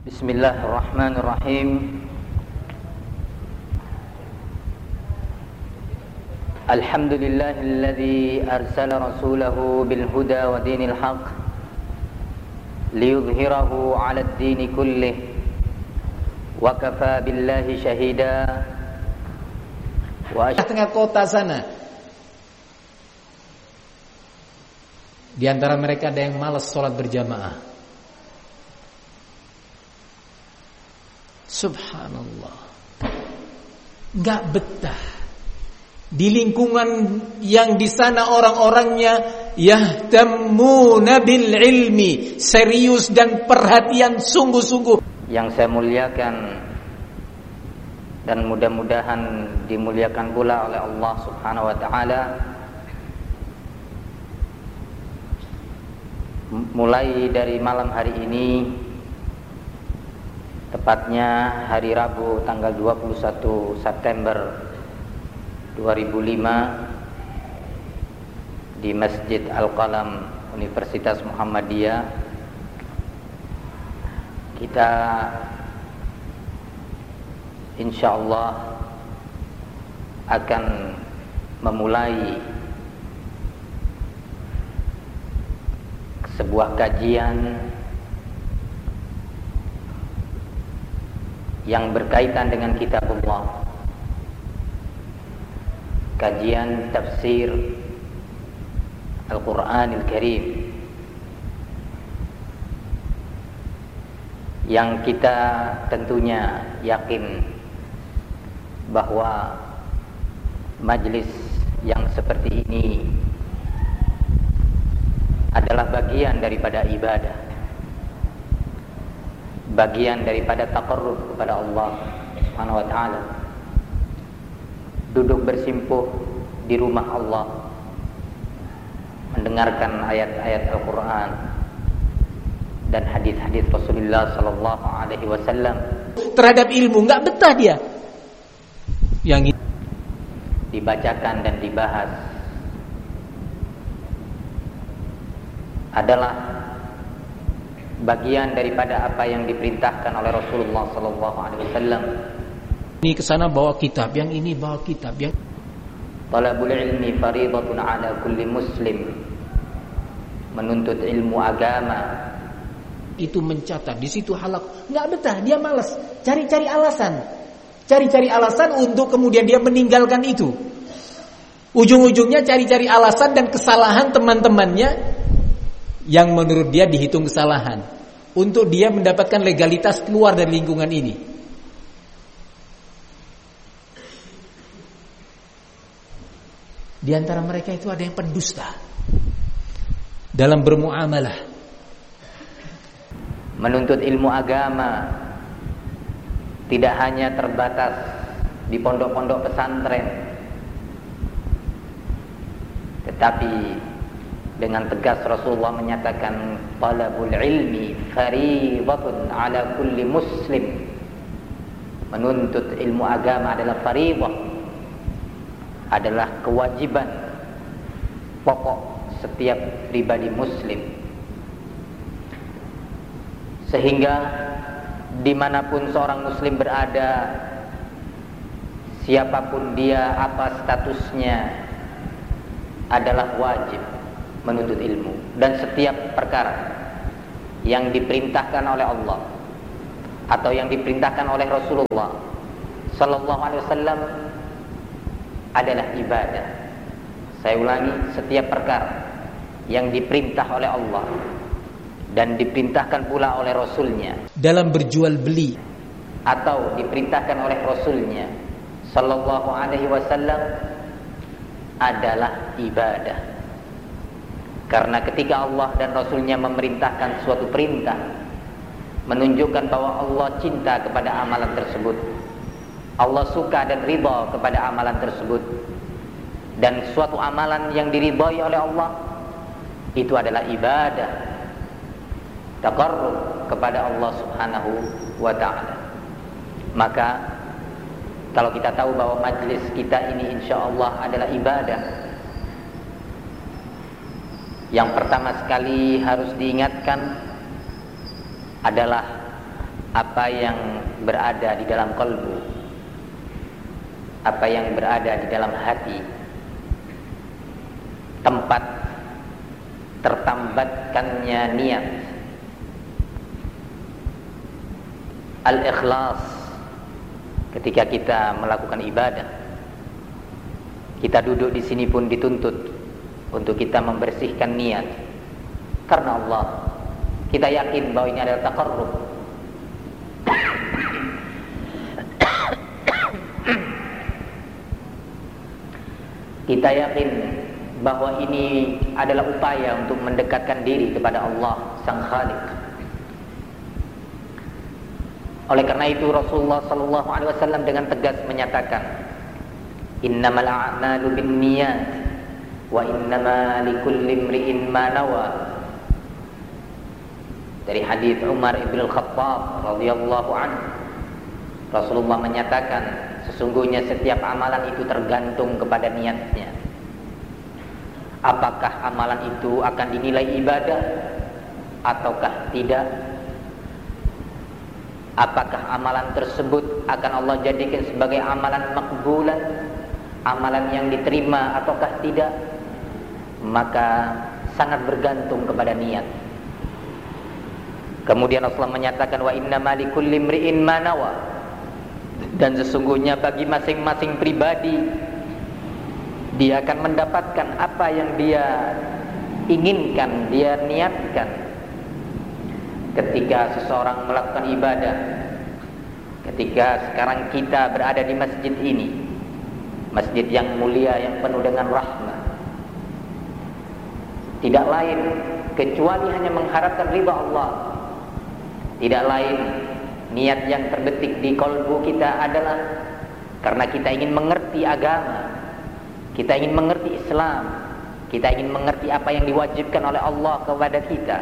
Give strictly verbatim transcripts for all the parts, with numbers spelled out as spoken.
Bismillahirrahmanirrahim. Alhamdulillahilladzi arsala rasulahu bil huda wa dinil haqq liyudhhirahu 'alad dini kullih wa kafa billahi shahida. Wa tengah kota sana. Di antara mereka ada yang malas sholat berjamaah. Subhanallah, nggak betah di lingkungan yang di sana orang-orangnya yahtamuna bil ilmi, serius dan perhatian sungguh-sungguh. Yang saya muliakan dan mudah-mudahan dimuliakan pula oleh Allah Subhanahu wa taala, mulai dari malam hari ini, tepatnya hari Rabu tanggal dua puluh satu September dua ribu lima di Masjid Al-Qalam Universitas Muhammadiyah, kita insyaallah akan memulai sebuah kajian yang berkaitan dengan kitabullah, kajian tafsir Al-Quranil Karim, yang kita tentunya yakin bahwa majlis yang seperti ini adalah bagian daripada ibadah, bagian daripada taqarrub kepada Allah Subhanahu wa taala. Duduk bersimpuh di rumah Allah, mendengarkan ayat-ayat Al-Qur'an dan hadis-hadis Rasulullah sallallahu alaihi wasallam terhadap ilmu, enggak betah dia. Yang dibacakan dan dibahas adalah bagian daripada apa yang diperintahkan oleh Rasulullah sallallahu alaihi wasallam. Ini ke sana bawa kitab, yang ini bawa kitab, yang talabul ilmi fariidatun ala kulli muslim. Menuntut ilmu agama itu mencatat di situ halak, enggak betah, dia malas, cari-cari alasan. Cari-cari alasan untuk kemudian dia meninggalkan itu. Ujung-ujungnya cari-cari alasan dan kesalahan teman-temannya yang menurut dia dihitung kesalahan, untuk dia mendapatkan legalitas keluar dari lingkungan ini. Di antara mereka itu ada yang pendusta dalam bermuamalah. Menuntut ilmu agama tidak hanya terbatas di pondok-pondok pesantren, tetapi dengan tegas Rasulullah menyatakan talabul ilmi fariidatun ala kulli muslim. Menuntut ilmu agama adalah fariidah, adalah kewajiban pokok setiap pribadi muslim. Sehingga dimanapun seorang muslim berada, siapapun dia, apa statusnya, adalah wajib menuntut ilmu. Dan setiap perkara yang diperintahkan oleh Allah atau yang diperintahkan oleh Rasulullah sallallahu alaihi wasallam adalah ibadah. Saya ulangi, setiap perkara yang diperintah oleh Allah dan diperintahkan pula oleh Rasulnya dalam berjual beli atau diperintahkan oleh Rasulnya sallallahu alaihi wasallam adalah ibadah. Karena ketika Allah dan Rasulnya memerintahkan suatu perintah, menunjukkan bahwa Allah cinta kepada amalan tersebut, Allah suka dan ridha kepada amalan tersebut, dan suatu amalan yang diridhai oleh Allah itu adalah ibadah, taqarrub kepada Allah Subhanahu wa taala. Maka kalau kita tahu bahwa majlis kita ini insyaallah adalah ibadah, yang pertama sekali harus diingatkan adalah apa yang berada di dalam kalbu, apa yang berada di dalam hati, tempat tertambatkannya niat, al-ikhlas. Ketika kita melakukan ibadah, kita duduk di sini pun dituntut untuk kita membersihkan niat karena Allah. Kita yakin bahwa ini adalah taqarrub. Kita yakin bahwa ini adalah upaya untuk mendekatkan diri kepada Allah Sang Khaliq. Oleh karena itu Rasulullah sallallahu alaihi wasallam dengan tegas menyatakan, innamal a'malu binniyat wa innama likulli imri'in ma nawa. Dari hadis Umar ibn al-Khattab radhiyallahu anhu, Rasulullah menyatakan, sesungguhnya setiap amalan itu tergantung kepada niatnya. Apakah amalan itu akan dinilai ibadah ataukah tidak? Apakah amalan tersebut akan Allah jadikan sebagai amalan makbulan, amalan yang diterima ataukah tidak? Maka sangat bergantung kepada niat. Kemudian Rasulullah menyatakan, wa innama likulli imri'in ma nawa. Dan sesungguhnya bagi masing-masing pribadi, dia akan mendapatkan apa yang dia inginkan, dia niatkan. Ketika seseorang melakukan ibadah, ketika sekarang kita berada di masjid ini, masjid yang mulia, yang penuh dengan rahmat, tidak lain kecuali hanya mengharapkan ridha Allah. Tidak lain niat yang terbetik di kalbu kita adalah karena kita ingin mengerti agama, kita ingin mengerti Islam, kita ingin mengerti apa yang diwajibkan oleh Allah kepada kita.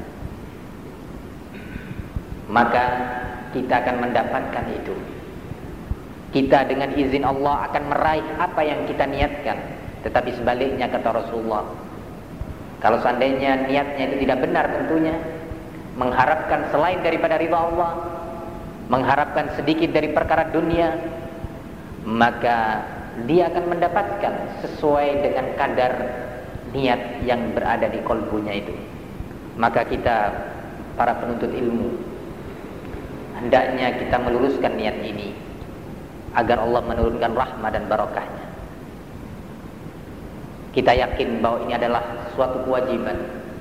Maka kita akan mendapatkan itu. Kita dengan izin Allah akan meraih apa yang kita niatkan. Tetapi sebaliknya kata Rasulullah, kalau seandainya niatnya itu tidak benar, tentunya mengharapkan selain daripada ridha Allah, mengharapkan sedikit dari perkara dunia, maka dia akan mendapatkan sesuai dengan kadar niat yang berada di kalbunya itu. Maka kita, para penuntut ilmu, hendaknya kita meluruskan niat ini agar Allah menurunkan rahmat dan barokahnya. Kita yakin bahwa ini adalah suatu kewajiban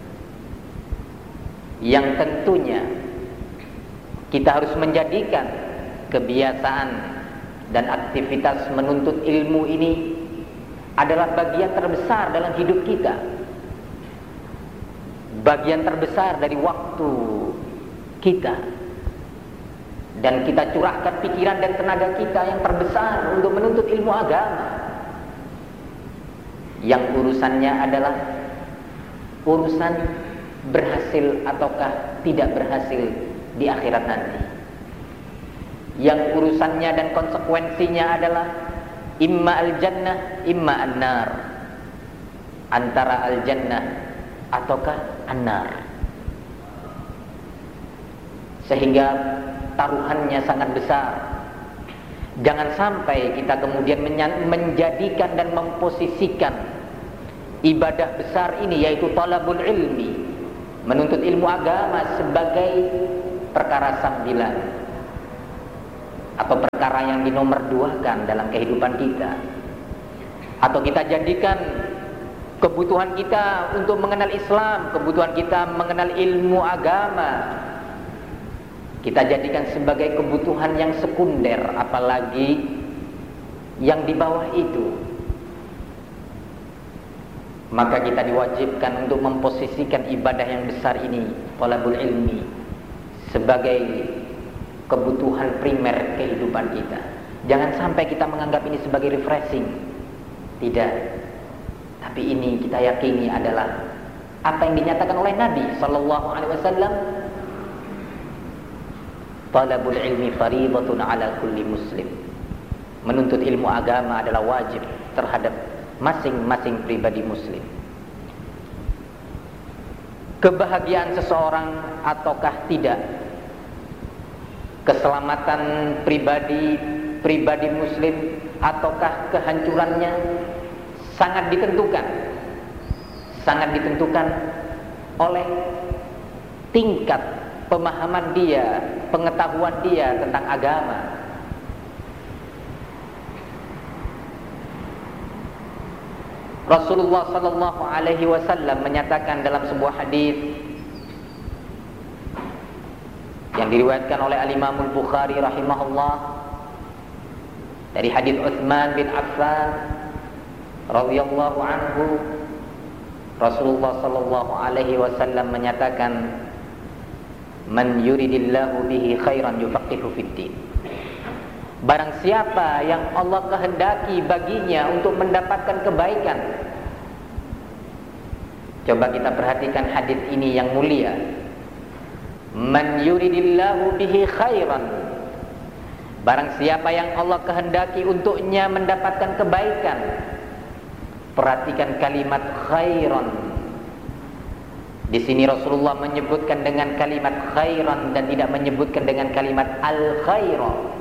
yang tentunya kita harus menjadikan kebiasaan dan aktivitas menuntut ilmu ini adalah bagian terbesar dalam hidup kita, bagian terbesar dari waktu kita, dan kita curahkan pikiran dan tenaga kita yang terbesar untuk menuntut ilmu agama, yang urusannya adalah urusan berhasil ataukah tidak berhasil di akhirat nanti, yang urusannya dan konsekuensinya adalah imma al-jannah imma an-nar, antara al-jannah ataukah an-nar. Sehingga taruhannya sangat besar. Jangan sampai kita kemudian menjadikan dan memposisikan ibadah besar ini, yaitu talabul ilmi, menuntut ilmu agama, sebagai perkara sambilan atau perkara yang dinomorduakan dalam kehidupan kita, atau kita jadikan kebutuhan kita untuk mengenal Islam, kebutuhan kita mengenal ilmu agama, kita jadikan sebagai kebutuhan yang sekunder, apalagi yang di bawah itu. Maka kita diwajibkan untuk memposisikan ibadah yang besar ini, talabul ilmi, sebagai kebutuhan primer kehidupan kita. Jangan sampai kita menganggap ini sebagai refreshing. Tidak. Tapi ini kita yakini adalah apa yang dinyatakan oleh Nabi sallallahu alaihi wasallam, talabul ilmi fariidatun ala kulli muslim. Menuntut ilmu agama adalah wajib terhadap masing-masing pribadi muslim. Kebahagiaan seseorang ataukah tidak keselamatan pribadi pribadi muslim ataukah kehancurannya sangat ditentukan sangat ditentukan oleh tingkat pemahaman dia, pengetahuan dia tentang agama. Rasulullah sallallahu alaihi wasallam menyatakan dalam sebuah hadis yang diriwayatkan oleh Al-Imam Al-Bukhari rahimahullah dari hadis Utsman bin Affan radhiyallahu anhu, Rasulullah sallallahu alaihi wasallam menyatakan, "Man yuridillahu bihi khairan yufaqihu fid-din." Barang siapa yang Allah kehendaki baginya untuk mendapatkan kebaikan. Coba kita perhatikan hadis ini yang mulia. Man yuridillahu bihi khairan. Barang siapa yang Allah kehendaki untuknya mendapatkan kebaikan. Perhatikan kalimat khairan. Di sini Rasulullah menyebutkan dengan kalimat khairan dan tidak menyebutkan dengan kalimat al-khaira.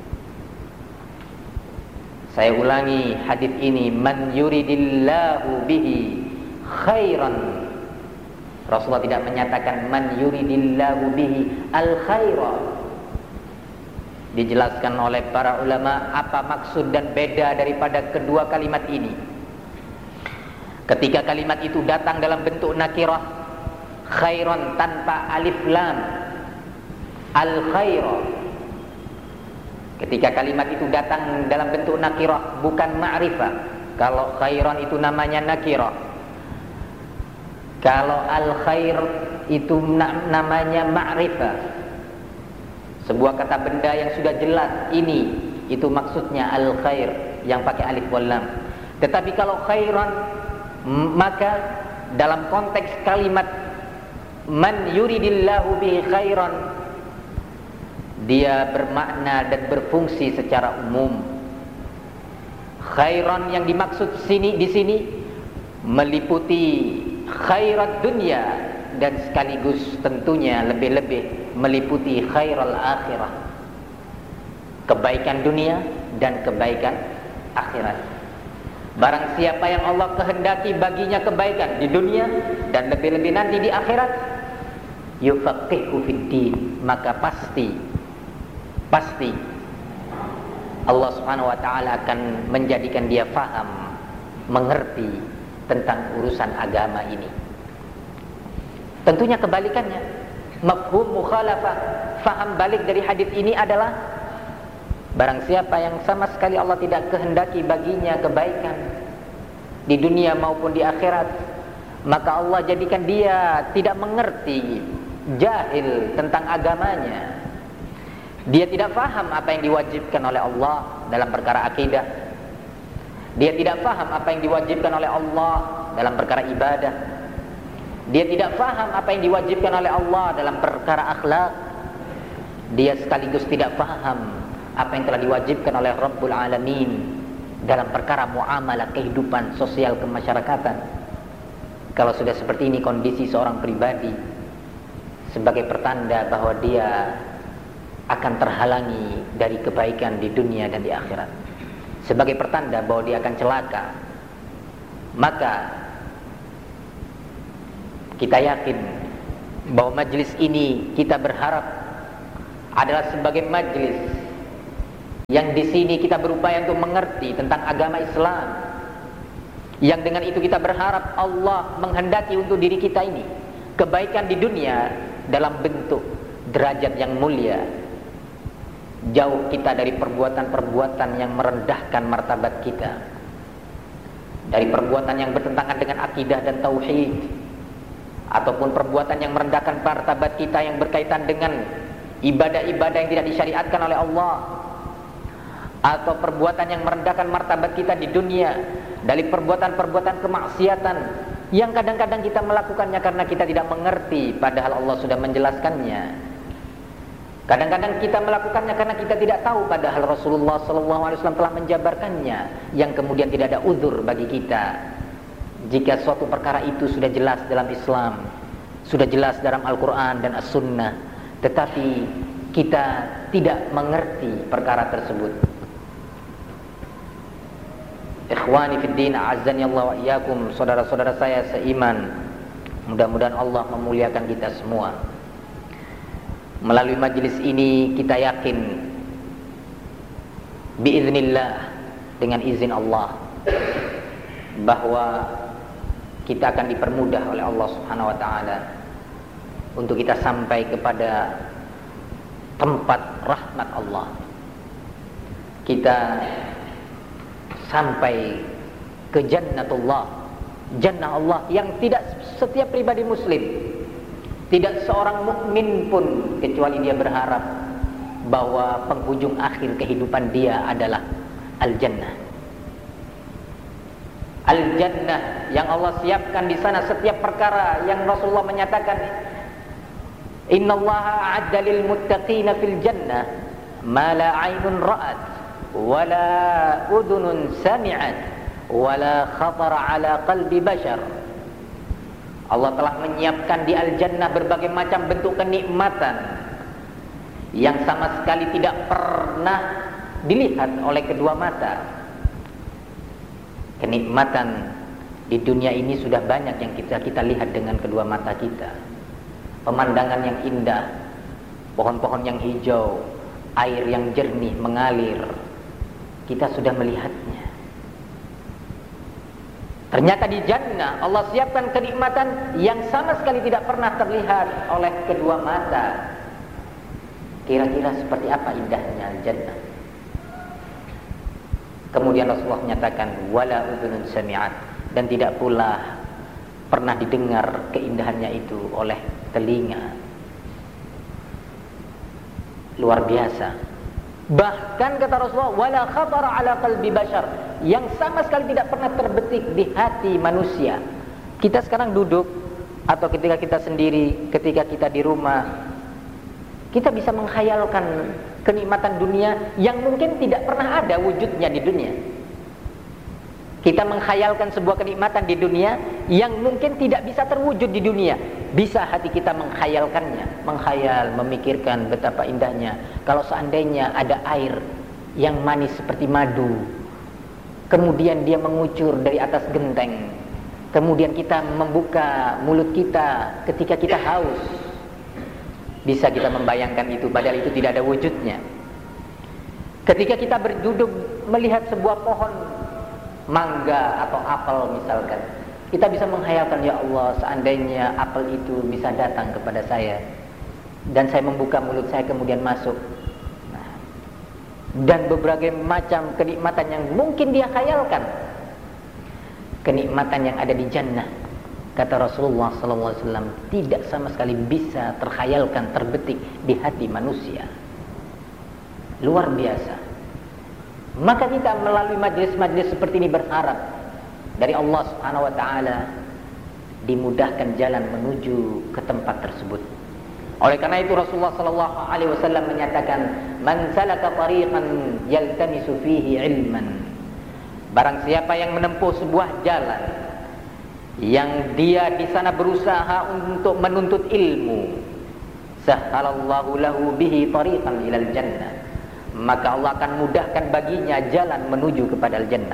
Saya ulangi hadis ini, man yuridillahu bihi khairan. Rasulullah tidak menyatakan man yuridillahu bihi al-khaira. Dijelaskan oleh para ulama apa maksud dan beda daripada kedua kalimat ini. Ketika kalimat itu datang dalam bentuk nakirah, khairan tanpa alif lam, al-khaira. Ketika kalimat itu datang dalam bentuk nakirah, bukan ma'rifah. Kalau khairan itu namanya nakirah. Kalau al-khair itu namanya ma'rifah. Sebuah kata benda yang sudah jelas ini, itu maksudnya al-khair yang pakai alif wal lam. Tetapi kalau khairan, maka dalam konteks kalimat man yuridillahu bihi khairan, dia bermakna dan berfungsi secara umum. Khairan yang dimaksud sini di sini meliputi khairat dunia dan sekaligus tentunya lebih-lebih meliputi khairal akhirah. Kebaikan dunia dan kebaikan akhirat. Barang siapa yang Allah kehendaki baginya kebaikan di dunia dan lebih-lebih nanti di akhirat, yufaqihu fid-din, maka pasti Pasti Allah subhanahu wa ta'ala akan menjadikan dia faham, mengerti tentang urusan agama ini. Tentunya kebalikannya, mafhum mukhalafah, faham balik dari hadis ini adalah barang siapa yang sama sekali Allah tidak kehendaki baginya kebaikan di dunia maupun di akhirat, maka Allah jadikan dia tidak mengerti, jahil tentang agamanya. Dia tidak faham apa yang diwajibkan oleh Allah dalam perkara akidah. Dia tidak faham apa yang diwajibkan oleh Allah dalam perkara ibadah. Dia tidak faham apa yang diwajibkan oleh Allah dalam perkara akhlak. Dia sekaligus tidak faham apa yang telah diwajibkan oleh Rabbul Alamin dalam perkara muamalah kehidupan sosial kemasyarakatan. Kalau sudah seperti ini kondisi seorang pribadi, sebagai pertanda bahwa dia akan terhalangi dari kebaikan di dunia dan di akhirat, sebagai pertanda bahwa dia akan celaka. Maka kita yakin bahwa majlis ini kita berharap adalah sebagai majlis yang di sini kita berupaya untuk mengerti tentang agama Islam, yang dengan itu kita berharap Allah menghendaki untuk diri kita ini kebaikan di dunia dalam bentuk derajat yang mulia. Jauh kita dari perbuatan-perbuatan yang merendahkan martabat kita, dari perbuatan yang bertentangan dengan akidah dan tauhid, ataupun perbuatan yang merendahkan martabat kita yang berkaitan dengan ibadah-ibadah yang tidak disyariatkan oleh Allah, atau perbuatan yang merendahkan martabat kita di dunia dari perbuatan-perbuatan kemaksiatan yang kadang-kadang kita melakukannya karena kita tidak mengerti, padahal Allah sudah menjelaskannya. Kadang-kadang kita melakukannya karena kita tidak tahu, padahal Rasulullah shallallahu alaihi wasallam telah menjabarkannya, yang kemudian tidak ada uzur bagi kita jika suatu perkara itu sudah jelas dalam Islam, sudah jelas dalam Al-Quran dan As-Sunnah, tetapi kita tidak mengerti perkara tersebut. Ikhwani fid din, a'azzani Allah wa iyyakum, saudara-saudara saya seiman, mudah-mudahan Allah memuliakan kita semua. Melalui majelis ini kita yakin biiznillah, dengan izin Allah, bahwa kita akan dipermudah oleh Allah Subhanahu wa taala untuk kita sampai kepada tempat rahmat Allah. Kita sampai ke jannatullah, jannah Allah yang tidak setiap pribadi muslim, tidak seorang mukmin pun kecuali dia berharap bahwa penghujung akhir kehidupan dia adalah al-jannah. Al-jannah yang Allah siapkan di sana, setiap perkara yang Rasulullah menyatakan, innallaha a'adda lil muttaqina fil jannah ma la 'ainun ra'at wala udhunun sami'at wala khatara 'ala qalbi bashar. Allah telah menyiapkan di al-jannah berbagai macam bentuk kenikmatan yang sama sekali tidak pernah dilihat oleh kedua mata. Kenikmatan di dunia ini sudah banyak yang kita kita lihat dengan kedua mata kita. Pemandangan yang indah, pohon-pohon yang hijau, air yang jernih mengalir, kita sudah melihatnya. Ternyata di jannah Allah siapkan kenikmatan yang sama sekali tidak pernah terlihat oleh kedua mata. Kira-kira seperti apa indahnya jannah? Kemudian Rasulullah menyatakan wala udhunun sami'at, dan tidak pula pernah didengar keindahannya itu oleh telinga. Luar biasa. Bahkan kata Rasulullah wala khatara 'ala qalbi bashar, yang sama sekali tidak pernah terbetik di hati manusia. Kita sekarang duduk atau ketika kita sendiri, ketika kita di rumah, kita bisa menghayalkan kenikmatan dunia yang mungkin tidak pernah ada wujudnya di dunia. Kita menghayalkan sebuah kenikmatan di dunia yang mungkin tidak bisa terwujud di dunia. Bisa hati kita menghayalkannya, menghayal, memikirkan betapa indahnya kalau seandainya ada air yang manis seperti madu, kemudian dia mengucur dari atas genteng, kemudian kita membuka mulut kita ketika kita haus. Bisa kita membayangkan itu, padahal itu tidak ada wujudnya. Ketika kita berduduk melihat sebuah pohon mangga atau apel misalkan, kita bisa menghayalkan, ya Allah, seandainya apel itu bisa datang kepada saya dan saya membuka mulut saya kemudian masuk. Nah, dan berbagai macam kenikmatan yang mungkin dia khayalkan, kenikmatan yang ada di jannah, kata Rasulullah sallallahu alaihi wasallam, tidak sama sekali bisa terkhayalkan, terbetik di hati manusia. Luar biasa. Maka kita melalui majlis-majlis seperti ini berharap dari Allah Subhanahu wa taala dimudahkan jalan menuju ke tempat tersebut. Oleh karena itu Rasulullah sallallahu alaihi wasallam menyatakan, "Man salaka tariqan yaltamisu fihi ilman." Barang siapa yang menempuh sebuah jalan yang dia di sana berusaha untuk menuntut ilmu, sahhalallahu lahu bihi tariqan ilal jannah, maka Allah akan mudahkan baginya jalan menuju kepada al-jannah.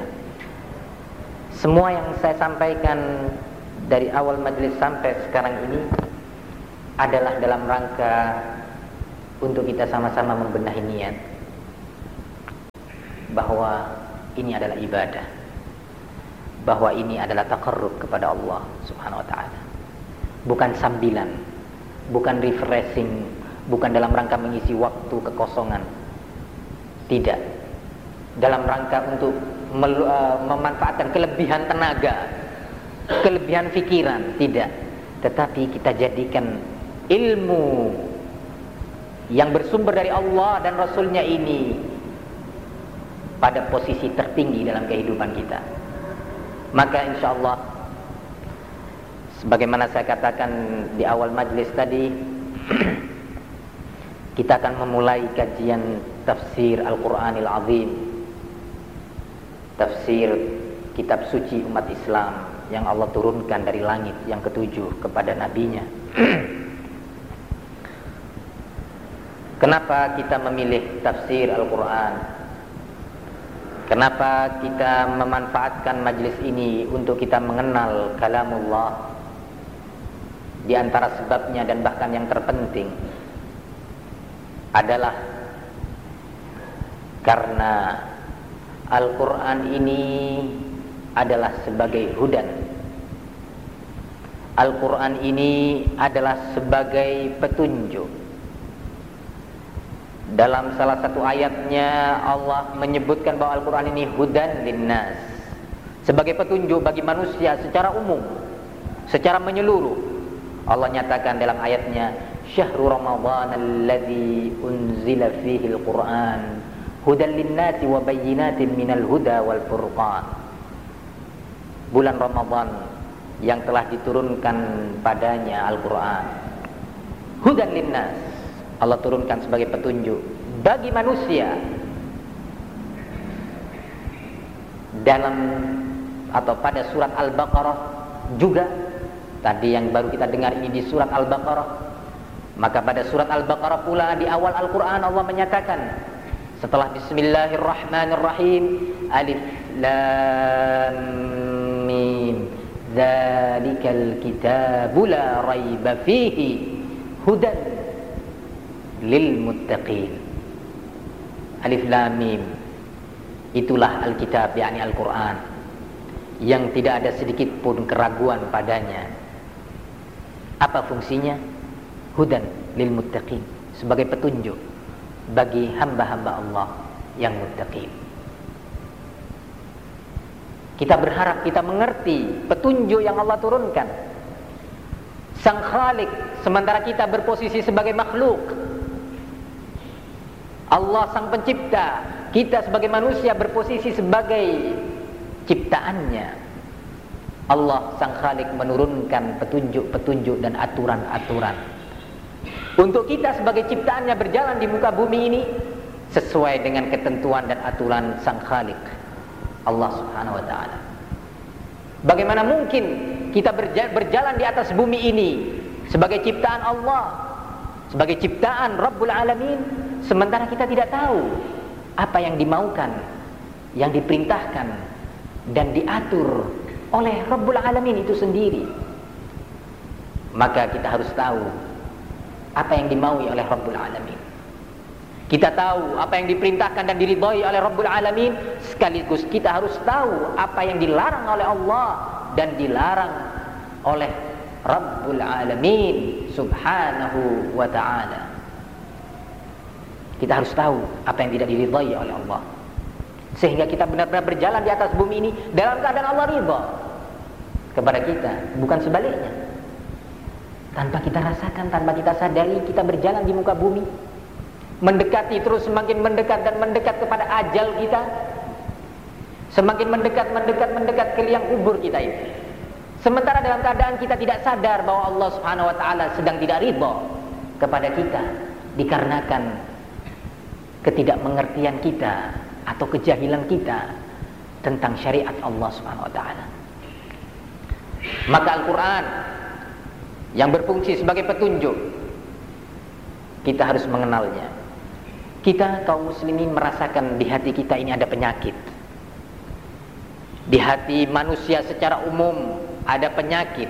Semua yang saya sampaikan dari awal majelis sampai sekarang ini adalah dalam rangka untuk kita sama-sama membenahi niat bahwa ini adalah ibadah, bahwa ini adalah taqarrub kepada Allah Subhanahu wa taala. Bukan sambilan, bukan refreshing, bukan dalam rangka mengisi waktu kekosongan. Tidak. Dalam rangka untuk memanfaatkan kelebihan tenaga, kelebihan pikiran, tidak. Tetapi kita jadikan ilmu yang bersumber dari Allah dan Rasulnya ini pada posisi tertinggi dalam kehidupan kita. Maka insya Allah, sebagaimana saya katakan di awal majlis tadi, kita akan memulai kajian tafsir Al-Quranil Azim, tafsir kitab suci umat Islam yang Allah turunkan dari langit yang ketujuh kepada nabinya. Kenapa kita memilih tafsir Al-Quran? Kenapa kita memanfaatkan majlis ini untuk kita mengenal kalamullah? Di antara sebabnya dan bahkan yang terpenting adalah karena Al-Quran ini adalah sebagai hudan. Al-Quran ini adalah sebagai petunjuk. Dalam salah satu ayatnya Allah menyebutkan bahwa Al-Quran ini hudan linnas, sebagai petunjuk bagi manusia secara umum, secara menyeluruh. Allah nyatakan dalam ayatnya, Syahrul Ramadan alladzi unzila fihi al-Quran hudan linnasi wa bayyinatin minal huda wal furqan. Bulan Ramadan yang telah diturunkan padanya Al-Quran, hudan linnas, Allah turunkan sebagai petunjuk bagi manusia. Dalam atau pada surat Al-Baqarah juga, tadi yang baru kita dengar ini di surat Al-Baqarah, maka pada surat Al-Baqarah pula di awal Al-Quran Allah menyatakan setelah Bismillahirrahmanirrahim, Alif Lam Mim, Dzalikal kitabu la raiba fihi hudan lil muttaqin. Alif Lam Mim, itulah Alkitab, yakni Al-Quran, yang tidak ada sedikit pun keraguan padanya. Apa fungsinya? Hudan lil muttaqin, sebagai petunjuk bagi hamba-hamba Allah yang muttaqin. Kita berharap kita mengerti petunjuk yang Allah turunkan, Sang Khalik, sementara kita berposisi sebagai makhluk. Allah Sang Pencipta, kita sebagai manusia berposisi sebagai ciptaannya. Allah Sang Khalik menurunkan petunjuk-petunjuk dan aturan-aturan untuk kita sebagai ciptaannya berjalan di muka bumi ini sesuai dengan ketentuan dan aturan Sang Khalik, Allah Subhanahu wa ta'ala. Bagaimana mungkin kita berjalan di atas bumi ini sebagai ciptaan Allah, sebagai ciptaan Rabbul Alamin, sementara kita tidak tahu apa yang dimaukan, yang diperintahkan dan diatur oleh Rabbul Alamin itu sendiri. Maka kita harus tahu apa yang dimaui oleh Rabbul Alamin. Kita tahu apa yang diperintahkan dan diridhai oleh Rabbul Alamin, sekaligus kita harus tahu apa yang dilarang oleh Allah dan dilarang oleh Rabbul Alamin Subhanahu wa ta'ala. Kita harus tahu apa yang tidak diridhai oleh Allah, sehingga kita benar-benar berjalan di atas bumi ini dalam keadaan Allah ridha kepada kita, bukan sebaliknya. Tanpa kita rasakan, tanpa kita sadari, kita berjalan di muka bumi, mendekati terus, semakin mendekat dan mendekat kepada ajal kita, semakin mendekat, mendekat, mendekat ke liang kubur kita itu. Sementara dalam keadaan kita tidak sadar bahwa Allah Subhanahu wa ta'ala sedang tidak ridha kepada kita, dikarenakan ketidakmengertian kita atau kejahilan kita tentang syariat Allah Subhanahu wa ta'ala. Maka Al-Quran yang berfungsi sebagai petunjuk, kita harus mengenalnya. Kita kaum muslimin merasakan di hati kita ini ada penyakit. Di hati manusia secara umum ada penyakit,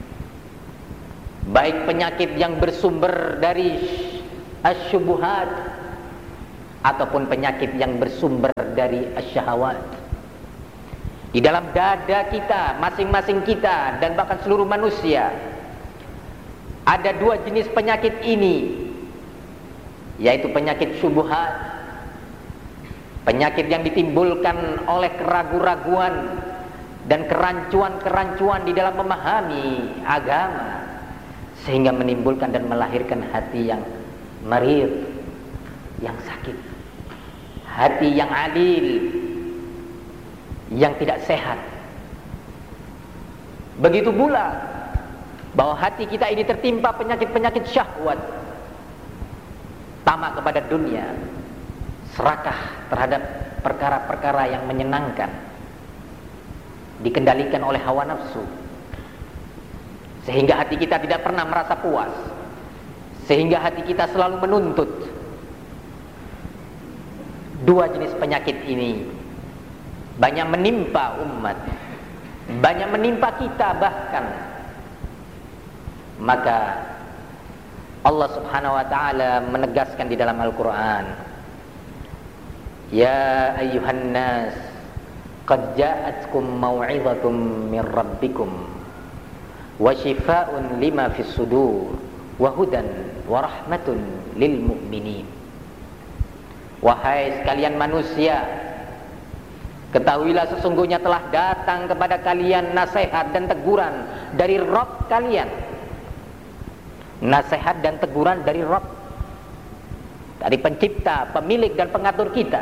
baik penyakit yang bersumber dari asyubuhat ataupun penyakit yang bersumber dari asyahawat. Di dalam dada kita, masing-masing kita dan bahkan seluruh manusia, ada dua jenis penyakit ini, yaitu penyakit syubhat, penyakit yang ditimbulkan oleh keraguan-raguan dan kerancuan-kerancuan di dalam memahami agama, sehingga menimbulkan dan melahirkan hati yang marid, yang sakit, hati yang alil, yang tidak sehat. Begitu pula bahwa hati kita ini tertimpa penyakit-penyakit syahwat, tamak kepada dunia, serakah terhadap perkara-perkara yang menyenangkan, dikendalikan oleh hawa nafsu, sehingga hati kita tidak pernah merasa puas, sehingga hati kita selalu menuntut, dua jenis penyakit ini banyak menimpa umat, banyak menimpa kita bahkan, maka Allah Subhanahu wa taala menegaskan di dalam Al-Qur'an, ya ayyuhan nas qad ja'atkum mau'izatum min rabbikum wa shifaa'un lima fis sudur wa hudan wa rahmatun lil mu'minin. Wahai sekalian manusia, ketahuilah sesungguhnya telah datang kepada kalian nasihat dan teguran dari Rabb kalian. Nasihat dan teguran dari Rabb, dari pencipta, pemilik dan pengatur kita.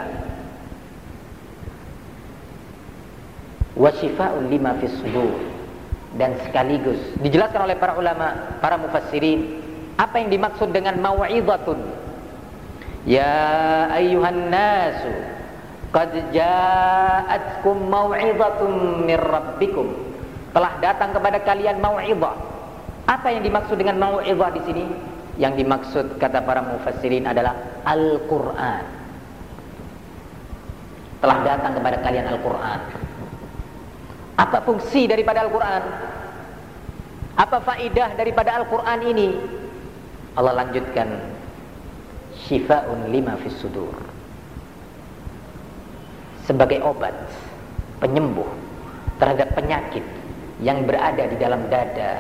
Wa shifaa'un lima fis sudur, dan sekaligus dijelaskan oleh para ulama, para mufassirin, apa yang dimaksud dengan mau'izatun. Ya ayyuhan nasu qad ja'atkum mau'izatun min rabbikum, telah datang kepada kalian mau'izah. Apa yang dimaksud dengan mau'izah di sini? Yang dimaksud kata para mufassirin adalah Al-Qur'an. Telah datang kepada kalian Al-Qur'an. Apa fungsi daripada Al-Qur'an? Apa faidah daripada Al-Qur'an ini? Allah lanjutkan, syifaa'un lima fis sudur, sebagai obat, penyembuh terhadap penyakit yang berada di dalam dada.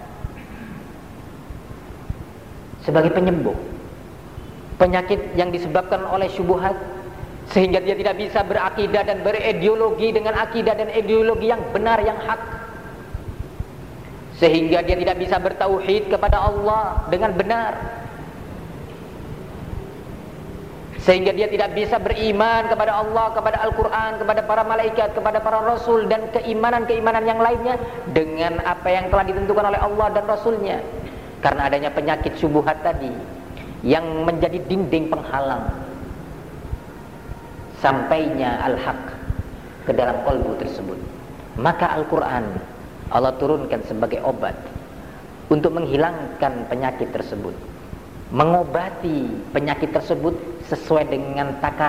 Sebagai penyembuh penyakit yang disebabkan oleh syubhat, sehingga dia tidak bisa berakidah dan berideologi dengan akidah dan ideologi yang benar, yang hak, sehingga dia tidak bisa bertauhid kepada Allah dengan benar, sehingga dia tidak bisa beriman kepada Allah, kepada Al-Quran, kepada para malaikat, kepada para rasul, dan keimanan-keimanan yang lainnya dengan apa yang telah ditentukan oleh Allah dan Rasulnya. Karena adanya penyakit syubhat tadi yang menjadi dinding penghalang sampainya al-haq ke dalam qalbu tersebut. Maka Al-Quran Allah turunkan sebagai obat untuk menghilangkan penyakit tersebut, mengobati penyakit tersebut sesuai dengan takar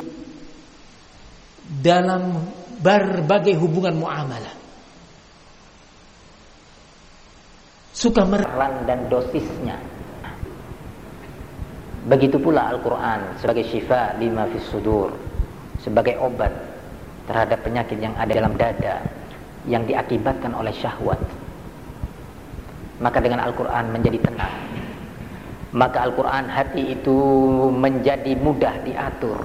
dalam berbagai hubungan muamalah. Suka meran dan dosisnya. Begitu pula Al-Quran sebagai syifa lima fis sudur, sebagai obat terhadap penyakit yang ada dalam dada yang diakibatkan oleh syahwat. Maka dengan Al-Quran menjadi tenang. Maka Al-Quran hati itu menjadi mudah diatur.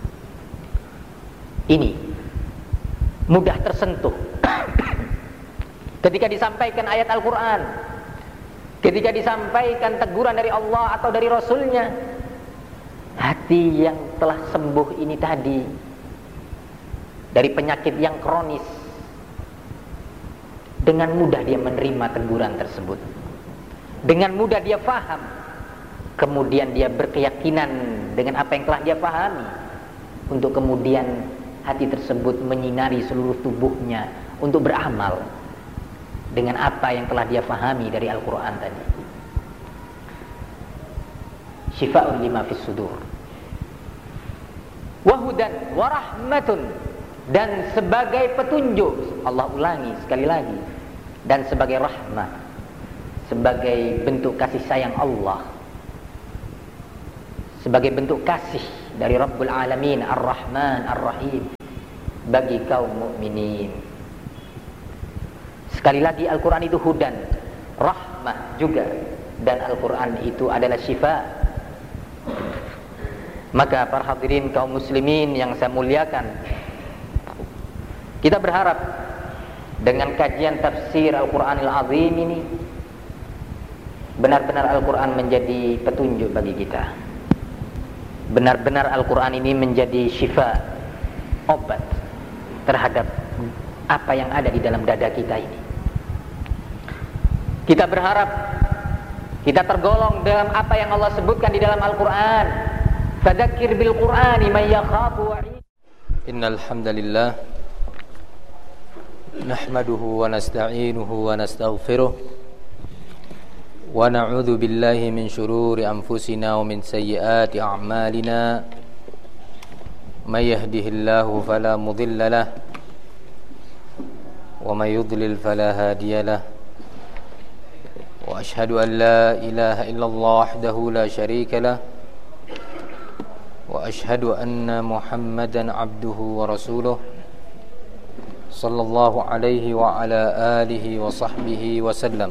Ini mudah tersentuh ketika disampaikan ayat Al-Quran, ketika disampaikan teguran dari Allah atau dari Rasulnya. Hati yang telah sembuh ini tadi dari penyakit yang kronis, dengan mudah dia menerima teguran tersebut, dengan mudah dia faham, kemudian dia berkeyakinan dengan apa yang telah dia pahami, untuk kemudian hati tersebut menyinari seluruh tubuhnya untuk beramal dengan apa yang telah dia fahami dari Al-Quran tadi. Syifa'un lima fis sudur wa hudan wa rahmatun, dan sebagai petunjuk, Allah ulangi sekali lagi, dan sebagai rahmat, sebagai bentuk kasih sayang Allah, sebagai bentuk kasih dari Rabbul Alamin Ar-Rahman Ar-Rahim bagi kaum mukminin. Sekali lagi, Al-Quran itu hudan, rahmah juga, dan Al-Quran itu adalah syifa. Maka para hadirin kaum muslimin yang saya muliakan, kita berharap dengan kajian tafsir Al-Quranil Azim ini, benar-benar Al-Quran menjadi petunjuk bagi kita. Benar-benar Al-Quran ini menjadi syifa, obat terhadap apa yang ada di dalam dada kita ini. Kita berharap kita tergolong dalam apa yang Allah sebutkan di dalam Al-Quran. Fadzakir bil Qur'ani man yakhafu wa'id. Innal hamdalillah nahmaduhu wa nasta'inuhu wa nastaghfiruh wa na'udzu billahi min shururi anfusina wa min sayyiati a'malina من يهده الله فلا مضل له ومن يضلل فلا هادي له وأشهد أن لا إله إلا الله وحده لا شريك له وأشهد أن محمدا عبده ورسوله صلى الله عليه وعلى آله وصحبه وسلم.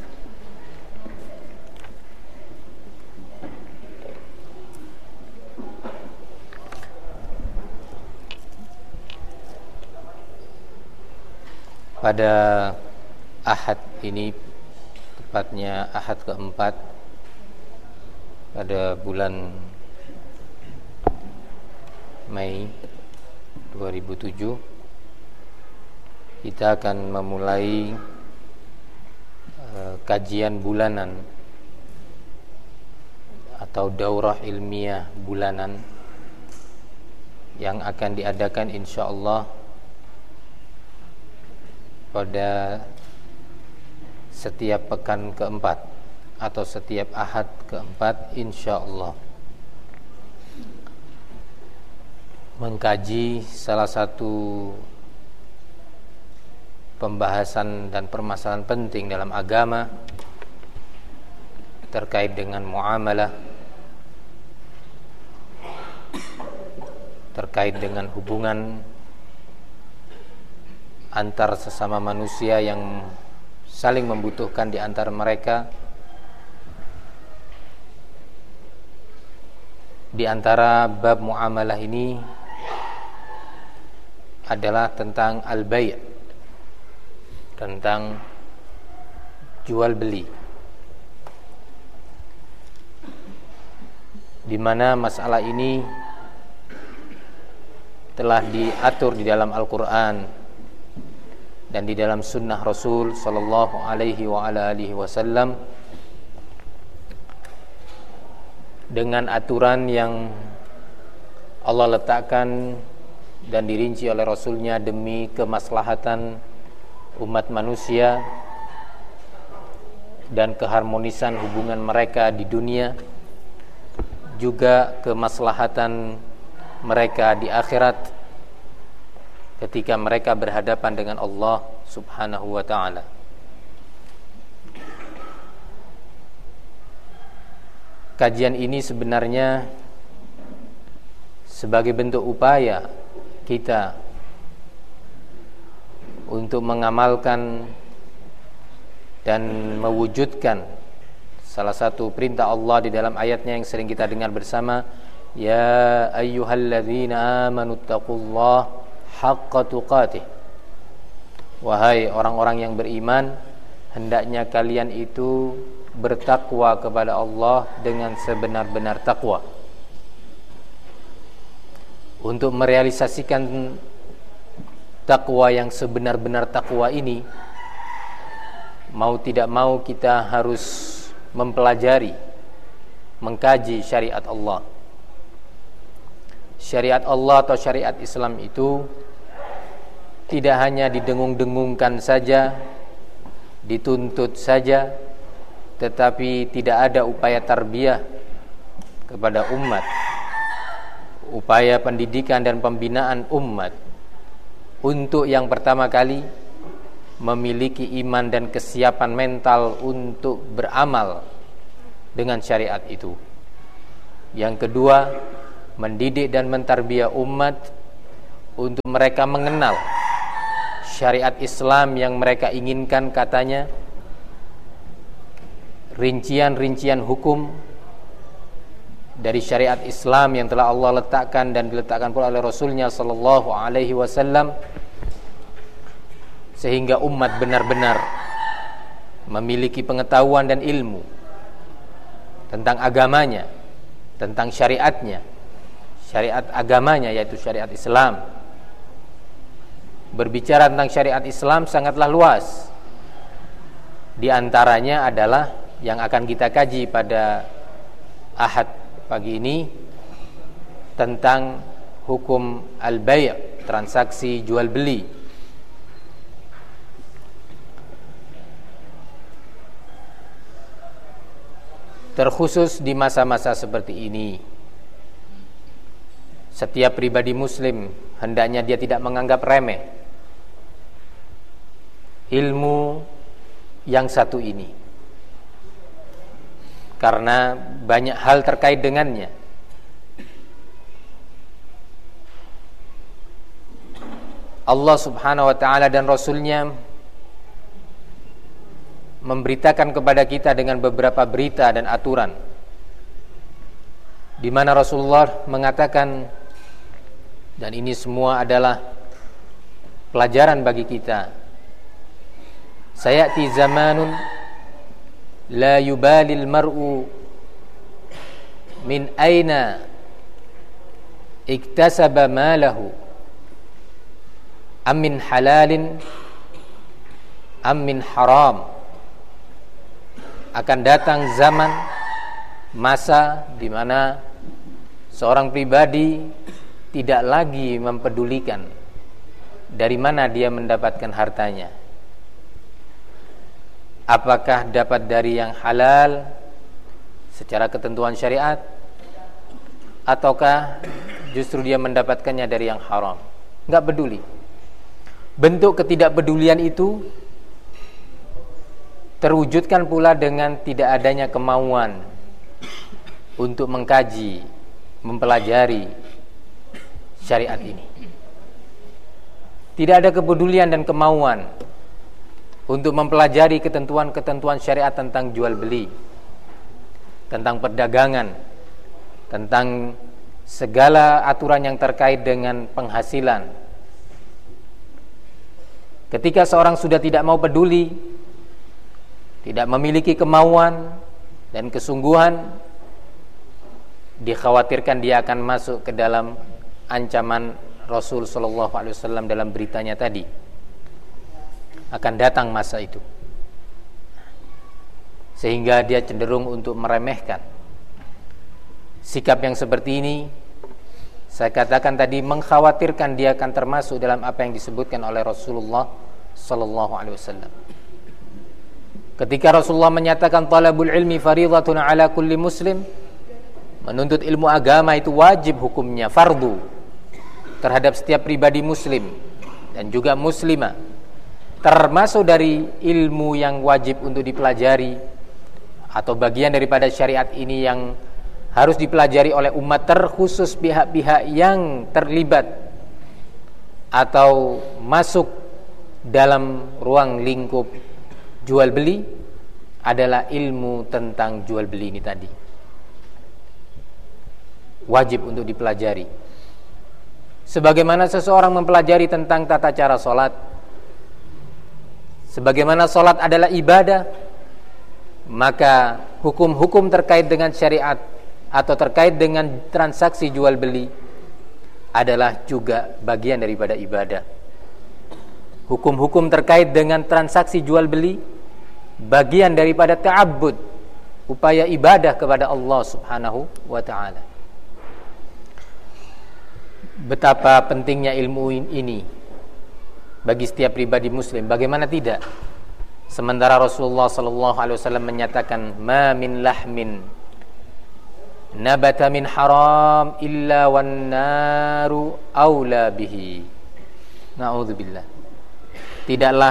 Pada Ahad ini, tepatnya Ahad keempat pada bulan Mei dua ribu tujuh, kita akan memulai uh, kajian bulanan atau daurah ilmiah bulanan yang akan diadakan insyaallah pada setiap pekan keempat atau setiap Ahad keempat insyaallah, mengkaji salah satu pembahasan dan permasalahan penting dalam agama terkait dengan muamalah, terkait dengan hubungan antar sesama manusia yang saling membutuhkan di antara mereka. Di antara bab muamalah ini adalah tentang al-bay', tentang jual beli, di mana masalah ini telah diatur di dalam Al-Qur'an dan di dalam sunnah Rasul sallallahu alaihi wa ala alihi wasallam dengan aturan yang Allah letakkan dan dirinci oleh Rasulnya demi kemaslahatan umat manusia dan keharmonisan hubungan mereka di dunia, juga kemaslahatan mereka di akhirat ketika mereka berhadapan dengan Allah Subhanahu wa ta'ala. Kajian ini sebenarnya sebagai bentuk upaya kita untuk mengamalkan dan mewujudkan salah satu perintah Allah di dalam ayatnya yang sering kita dengar bersama, ya ayyuhalladzina amanu taqullaha haqqa tuqatih. Wahai orang-orang yang beriman, hendaknya kalian itu bertakwa kepada Allah dengan sebenar-benar takwa. Untuk merealisasikan takwa yang sebenar-benar takwa ini, mau tidak mau kita harus mempelajari, mengkaji syariat Allah. Syariat Allah atau syariat Islam itu tidak hanya didengung-dengungkan saja, dituntut saja, tetapi tidak ada upaya tarbiyah kepada umat, upaya pendidikan dan pembinaan umat untuk yang pertama kali memiliki iman dan kesiapan mental untuk beramal dengan syariat itu. Yang kedua, mendidik dan mentarbiyah umat untuk mereka mengenal syariat Islam yang mereka inginkan, katanya rincian-rincian hukum dari syariat Islam yang telah Allah letakkan dan diletakkan pula oleh Rasulnya sallallahu alaihi wasallam, sehingga umat benar-benar memiliki pengetahuan dan ilmu tentang agamanya, tentang syariatnya, syariat agamanya yaitu syariat Islam. Berbicara tentang syariat Islam sangatlah luas. Di antaranya adalah yang akan kita kaji pada Ahad pagi ini, tentang hukum al-bay', transaksi jual beli. Terkhusus di masa-masa seperti ini, setiap pribadi muslim hendaknya dia tidak menganggap remeh ilmu yang satu ini, karena banyak hal terkait dengannya. Allah subhanahu wa ta'ala dan Rasulnya memberitakan kepada kita dengan beberapa berita dan aturan, di mana Rasulullah mengatakan, dan ini semua adalah pelajaran bagi kita, sayati zamanun la yubalil mar'u min aina iktasaba malahu am min halalin am min haram. Akan datang zaman, masa di mana seorang pribadi tidak lagi mempedulikan dari mana dia mendapatkan hartanya, apakah dapat dari yang halal secara ketentuan syariat, ataukah justru dia mendapatkannya dari yang haram. Enggak peduli. Bentuk ketidakpedulian itu terwujudkan pula dengan tidak adanya kemauan untuk mengkaji, mempelajari syariat ini. Tidak ada kepedulian dan kemauan untuk mempelajari ketentuan-ketentuan syariat tentang jual beli, tentang perdagangan, tentang segala aturan yang terkait dengan penghasilan. Ketika seorang sudah tidak mau peduli, tidak memiliki kemauan dan kesungguhan, dikhawatirkan dia akan masuk ke dalam ancaman Rasul sallallahu alaihi wasallam dalam beritanya tadi. Akan datang masa itu, sehingga dia cenderung untuk meremehkan. Sikap yang seperti ini, saya katakan tadi, mengkhawatirkan dia akan termasuk dalam apa yang disebutkan oleh Rasulullah sallallahu alaihi wasallam. Ketika Rasulullah menyatakan talabul ilmi faridatun ala kulli muslim, menuntut ilmu agama itu wajib hukumnya, fardu terhadap setiap pribadi muslim dan juga muslimah. Termasuk dari ilmu yang wajib untuk dipelajari atau bagian daripada syariat ini yang harus dipelajari oleh umat, terkhusus pihak-pihak yang terlibat atau masuk dalam ruang lingkup jual beli, adalah ilmu tentang jual beli ini tadi. Wajib untuk dipelajari. Sebagaimana seseorang mempelajari tentang tata cara sholat, sebagaimana sholat adalah ibadah, maka hukum-hukum terkait dengan syariat atau terkait dengan transaksi jual beli adalah juga bagian daripada ibadah. Hukum-hukum terkait dengan transaksi jual beli bagian daripada ta'abbud, upaya ibadah kepada Allah Subhanahu wa ta'ala. Betapa pentingnya ilmu ini bagi setiap pribadi muslim, bagaimana tidak? Sementara Rasulullah sallallahu alaihi wasallam menyatakan, "Ma min lahmin nabata min haram illa wan naru aula bihi." Na'udzubillah. Tidaklah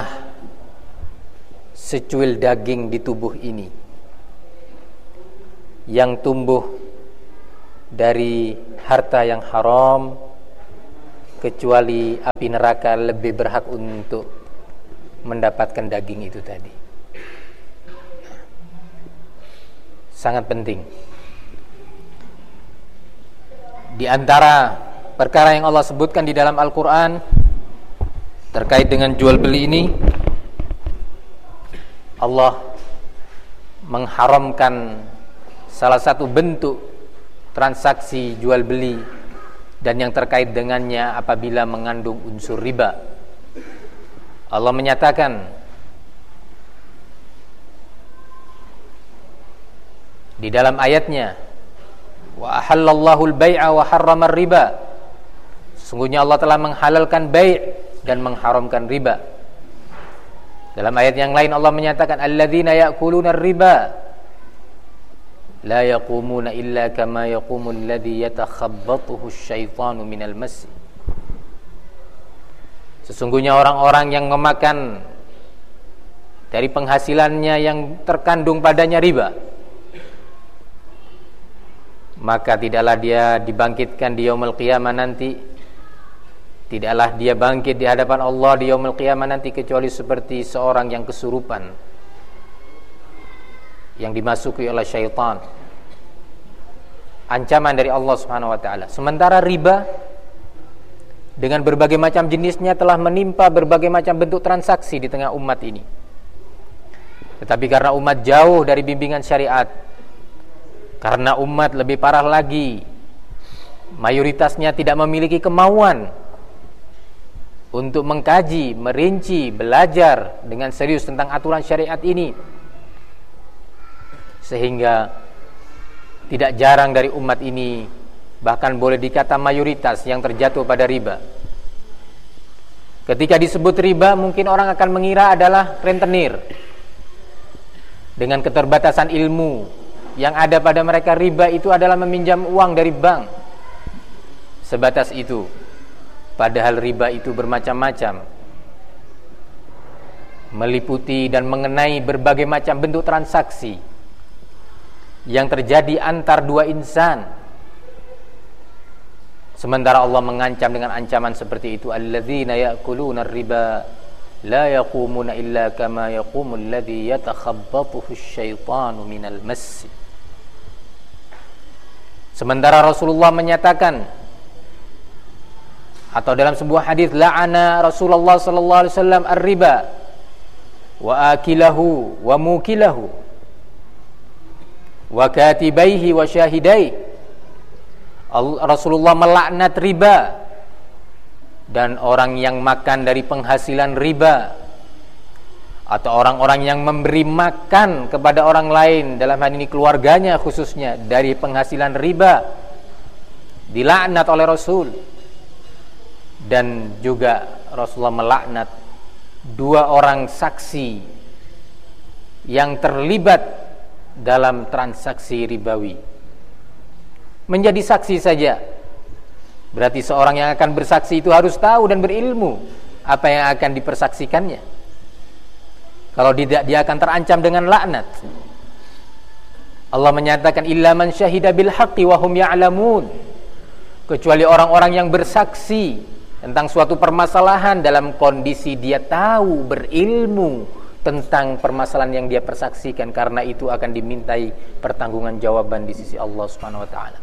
secuil daging di tubuh ini yang tumbuh dari harta yang haram, kecuali api neraka lebih berhak untuk mendapatkan daging itu tadi. Sangat penting. Di antara perkara yang Allah sebutkan di dalam Al-Quran terkait dengan jual beli ini, Allah mengharamkan salah satu bentuk transaksi jual beli dan yang terkait dengannya apabila mengandung unsur riba. Allah menyatakan di dalam ayatnya, wa ahallallahu al-bai'a wa harrama ar-riba. Sesungguhnya Allah telah menghalalkan bai' dan mengharamkan riba. Dalam ayat yang lain Allah menyatakan, alladzina ya'kuluna ar-riba la yaqumuna illa kama yaqumul ladzi yatakhabbathu asyaitanu minal mas. Sesungguhnya orang-orang yang memakan dari penghasilannya yang terkandung padanya riba, maka tidaklah dia dibangkitkan di yaumul qiyamah nanti, tidaklah dia bangkit di hadapan Allah di yaumul qiyamah nanti kecuali seperti seorang yang kesurupan, yang dimasuki oleh syaitan. Ancaman dari Allah Subhanahu wa taala. Sementara riba dengan berbagai macam jenisnya telah menimpa berbagai macam bentuk transaksi di tengah umat ini. Tetapi karena umat jauh dari bimbingan syariat, karena umat lebih parah lagi, mayoritasnya tidak memiliki kemauan untuk mengkaji, merinci, belajar dengan serius tentang aturan syariat ini, sehingga tidak jarang dari umat ini, bahkan boleh dikata mayoritas, yang terjatuh pada riba. Ketika disebut riba, mungkin orang akan mengira adalah rentenir. Dengan keterbatasan ilmu yang ada pada mereka, riba itu adalah meminjam uang dari bank. Sebatas itu. Padahal riba itu bermacam-macam, meliputi dan mengenai berbagai macam bentuk transaksi yang terjadi antar dua insan. Sementara Allah mengancam dengan ancaman seperti itu, alladzina ya'kuluna ar-riba la yaqumuna illa kama yaqumul ladzi yatakhabbathu asyaitanu minal mas. Sementara Rasulullah menyatakan, atau dalam sebuah hadis, la'ana Rasulullah sallallahu alaihi wasallam ar-riba wa akilahu wa mukilahu wa katibaihi wa syahidai. Rasulullah melaknat riba dan orang yang makan dari penghasilan riba, atau orang-orang yang memberi makan kepada orang lain, dalam hal ini keluarganya khususnya, dari penghasilan riba, dilaknat oleh Rasul. Dan juga Rasulullah melaknat dua orang saksi yang terlibat dalam transaksi ribawi. Menjadi saksi saja, berarti seorang yang akan bersaksi itu harus tahu dan berilmu apa yang akan dipersaksikannya. Kalau tidak, dia akan terancam dengan laknat. Allah menyatakan, illa man syahida bil haqqi wa hum ya'lamun, kecuali orang-orang yang bersaksi tentang suatu permasalahan dalam kondisi dia tahu, berilmu tentang permasalahan yang dia persaksikan, karena itu akan dimintai pertanggungjawaban jawaban di sisi Allah Subhanahu wa taala.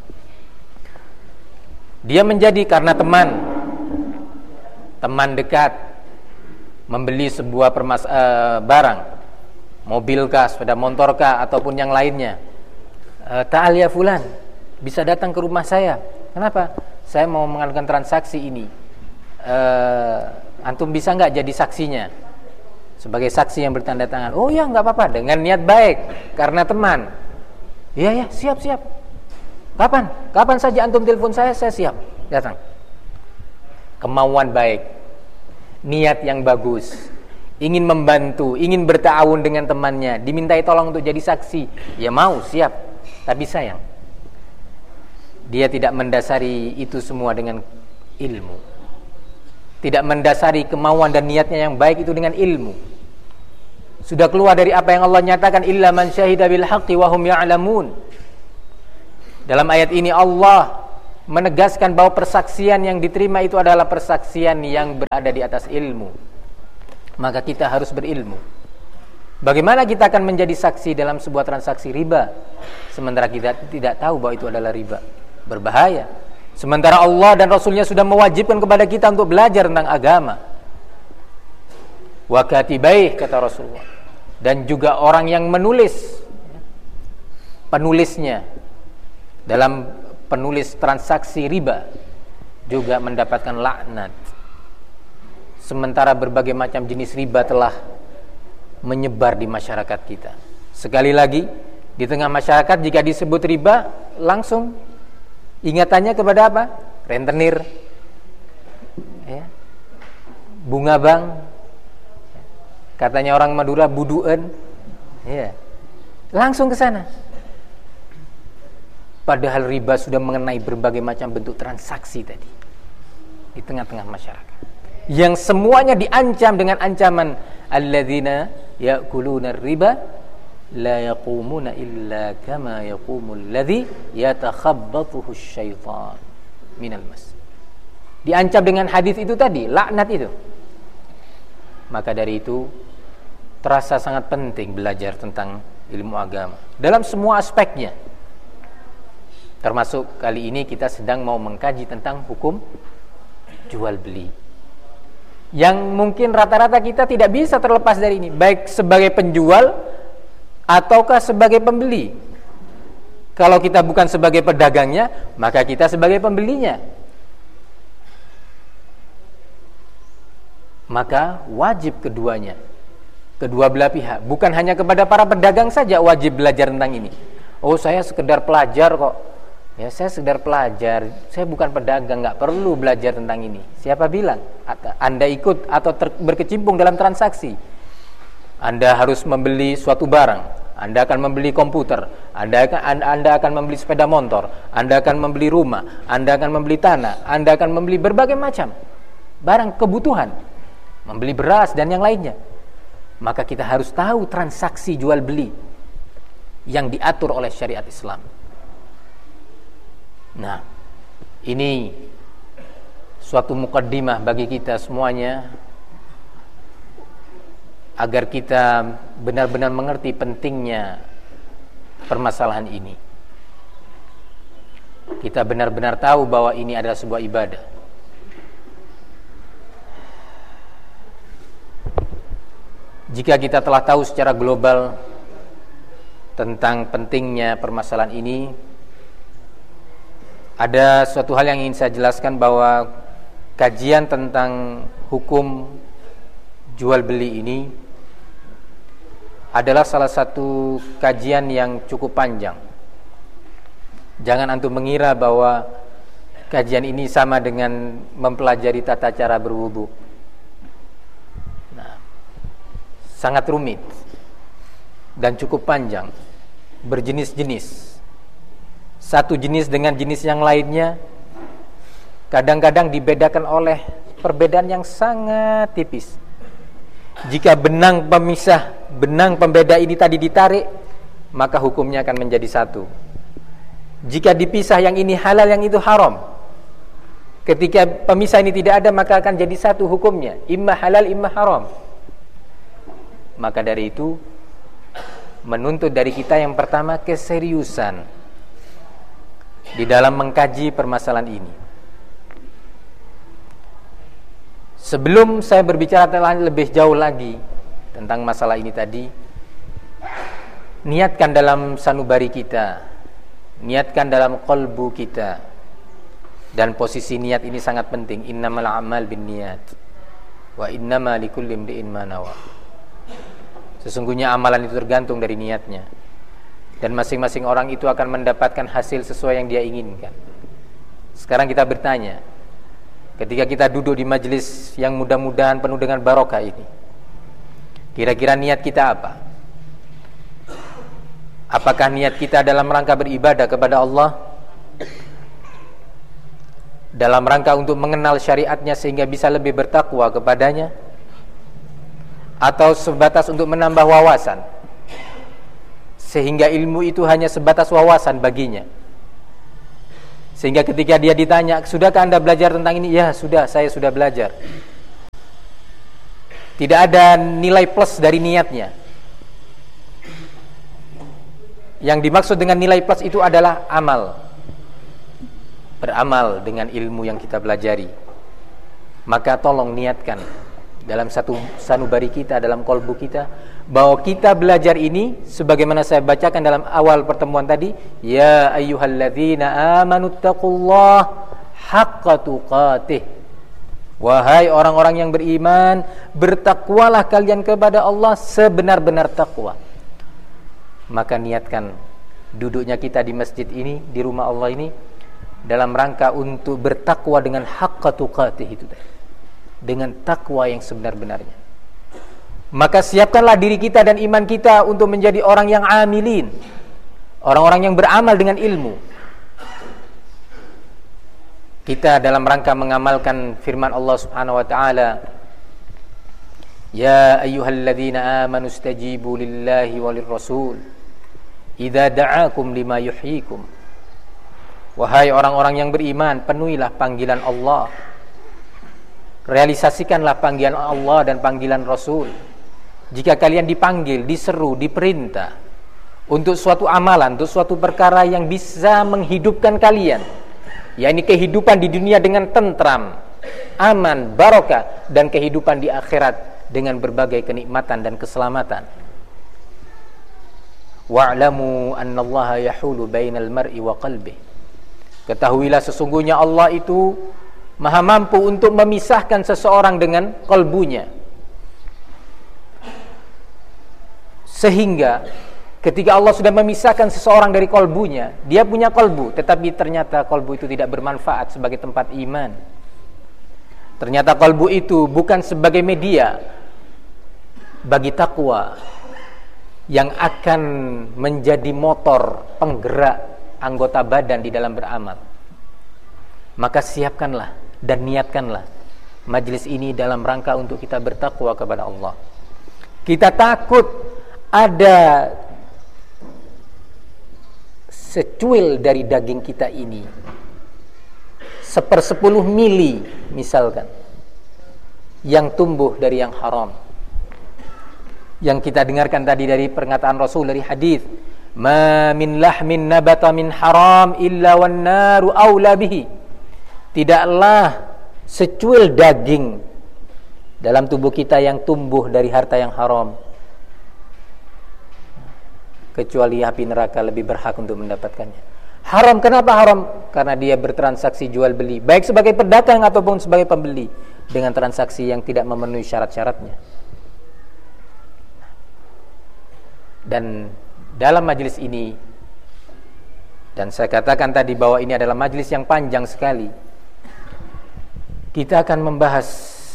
Dia menjadi karena teman teman dekat membeli sebuah permas uh, barang, mobil kah, sepeda motor kah, ataupun yang lainnya. Uh, Ta'al ya fulan, bisa datang ke rumah saya. Kenapa? Saya mau melakukan transaksi ini. Uh, antum bisa nggak jadi saksinya? Sebagai saksi yang bertanda tangan. Oh ya, nggak apa-apa, dengan niat baik, karena teman. Iya ya, siap siap. Kapan? Kapan saja antum telepon saya, saya siap datang. Kemauan baik, niat yang bagus, ingin membantu, ingin berta'awun dengan temannya, dimintai tolong untuk jadi saksi, ya mau, siap. Tapi sayang, dia tidak mendasari itu semua dengan ilmu, tidak mendasari kemauan dan niatnya yang baik itu dengan ilmu. Sudah keluar dari apa yang Allah nyatakan, illa man syahida bil haqqi wa hum ya'lamun. Dalam ayat ini Allah menegaskan bahwa persaksian yang diterima itu adalah persaksian yang berada di atas ilmu. Maka kita harus berilmu. Bagaimana kita akan menjadi saksi dalam sebuah transaksi riba sementara kita tidak tahu bahwa itu adalah riba? Berbahaya. Sementara Allah dan Rasulnya sudah mewajibkan kepada kita untuk belajar tentang agama. Wa katibaih, kata Rasulullah. Dan juga orang yang menulis, penulisnya dalam penulis transaksi riba juga mendapatkan laknat. Sementara berbagai macam jenis riba telah menyebar di masyarakat kita. Sekali lagi, di tengah masyarakat jika disebut riba, langsung ingatannya kepada apa? Rentenir, ya, bunga bank, katanya orang Madura buduan, ya, langsung ke sana. Padahal riba sudah mengenai berbagai macam bentuk transaksi tadi di tengah-tengah masyarakat, yang semuanya diancam dengan ancaman alladzina ya'kuluna riba la yaqumuna illa kama yaqumul ladzi yatakhabbathu asy-syaitan minal mas. Diancam dengan hadis itu tadi, laknat itu. Maka dari itu terasa sangat penting belajar tentang ilmu agama dalam semua aspeknya. Termasuk kali ini kita sedang mau mengkaji tentang hukum jual beli, yang mungkin rata-rata kita tidak bisa terlepas dari ini, baik sebagai penjual ataukah sebagai pembeli. Kalau kita bukan sebagai pedagangnya, maka kita sebagai pembelinya. Maka wajib keduanya, kedua belah pihak, bukan hanya kepada para pedagang saja wajib belajar tentang ini. Oh, saya sekedar pelajar kok. Ya, saya sekedar pelajar, saya bukan pedagang, nggak perlu belajar tentang ini. Siapa bilang Anda ikut atau ter- berkecimpung dalam transaksi? Anda harus membeli suatu barang, Anda akan membeli komputer, Anda akan Anda akan membeli sepeda motor, Anda akan membeli rumah, Anda akan membeli tanah, Anda akan membeli berbagai macam barang kebutuhan, membeli beras dan yang lainnya. Maka kita harus tahu transaksi jual beli yang diatur oleh syariat Islam. Nah, ini suatu mukaddimah bagi kita semuanya agar kita benar-benar mengerti pentingnya permasalahan ini. Kita benar-benar tahu bahwa ini adalah sebuah ibadah. Jika kita telah tahu secara global tentang pentingnya permasalahan ini, ada suatu hal yang ingin saya jelaskan, bahwa kajian tentang hukum jual beli ini adalah salah satu kajian yang cukup panjang. Jangan antum mengira bahwa kajian ini sama dengan mempelajari tata cara berwudu. Nah, sangat rumit dan cukup panjang, berjenis-jenis. Satu jenis dengan jenis yang lainnya kadang-kadang dibedakan oleh perbedaan yang sangat tipis. Jika benang pemisah, benang pembeda ini tadi ditarik, maka hukumnya akan menjadi satu. Jika dipisah, yang ini halal, yang itu haram, ketika pemisah ini tidak ada, maka akan jadi satu hukumnya, imma halal, imma haram. Maka dari itu menuntut dari kita yang pertama keseriusan di dalam mengkaji permasalahan ini. Sebelum saya berbicara lebih jauh lagi tentang masalah ini tadi, niatkan dalam sanubari kita, niatkan dalam qalbu kita. Dan posisi niat ini sangat penting. Innamal a'mal binniyat wa innama likulli imri'in ma nawa. Sesungguhnya amalan itu tergantung dari niatnya, dan masing-masing orang itu akan mendapatkan hasil sesuai yang dia inginkan. Sekarang kita bertanya, ketika kita duduk di majelis yang mudah-mudahan penuh dengan barokah ini, kira-kira niat kita apa? Apakah niat kita dalam rangka beribadah kepada Allah, dalam rangka untuk mengenal syariatnya sehingga bisa lebih bertakwa kepadanya, atau sebatas untuk menambah wawasan sehingga ilmu itu hanya sebatas wawasan baginya, sehingga ketika dia ditanya, sudahkah Anda belajar tentang ini? Ya sudah, saya sudah belajar. Tidak ada nilai plus dari niatnya. Yang dimaksud dengan nilai plus itu adalah amal, beramal dengan ilmu yang kita pelajari. Maka tolong niatkan dalam satu sanubari kita, dalam kolbu kita, bahwa kita belajar ini sebagaimana saya bacakan dalam awal pertemuan tadi, ya ayyuhalladzina amanuttaqullaha haqqa tuqatih. Wahai orang-orang yang beriman, bertakwalah kalian kepada Allah sebenar-benar takwa. Maka niatkan duduknya kita di masjid ini, di rumah Allah ini, dalam rangka untuk bertakwa dengan haqqa tuqatih itu tadi, dengan takwa yang sebenar-benarnya. Maka siapkanlah diri kita dan iman kita untuk menjadi orang yang amilin, orang-orang yang beramal dengan ilmu. kita dalam rangka mengamalkan firman Allah Subhanahu wa taala, ya ayyuhalladzina amanu istajibu lillahi walir rasul idza da'akum lima yuhyikum. Wahai orang-orang yang beriman, penuhilah panggilan Allah, realisasikanlah panggilan Allah dan panggilan Rasul jika kalian dipanggil, diseru, diperintah untuk suatu amalan, untuk suatu perkara yang bisa menghidupkan kalian, yakni kehidupan di dunia dengan tentram, aman, barokah, dan kehidupan di akhirat dengan berbagai kenikmatan dan keselamatan. Wa'lamu annallaha yahulu bainal mar'i wa qalbih. Ketahuilah sesungguhnya Allah itu Maha mampu untuk memisahkan seseorang dengan kalbunya, sehingga ketika Allah sudah memisahkan seseorang dari kalbunya, dia punya kalbu, tetapi ternyata kalbu itu tidak bermanfaat sebagai tempat iman. Ternyata kalbu itu bukan sebagai media bagi takwa yang akan menjadi motor penggerak anggota badan di dalam beramal. Maka siapkanlah dan niatkanlah majlis ini dalam rangka untuk kita bertakwa kepada Allah. Kita takut ada secuil dari daging kita ini, sepersepuluh mili misalkan, yang tumbuh dari yang haram. Yang kita dengarkan tadi dari pernyataan Rasul, dari hadis, ma min lahmin nabata min haram illa wan naru aula bihi. Tidaklah secuil daging dalam tubuh kita yang tumbuh dari harta yang haram, kecuali api neraka lebih berhak untuk mendapatkannya. Haram, kenapa haram? Karena dia bertransaksi jual beli, baik sebagai pedagang ataupun sebagai pembeli, dengan transaksi yang tidak memenuhi syarat-syaratnya. Dan dalam majelis ini, dan saya katakan tadi bahwa ini adalah majelis yang panjang sekali, kita akan membahas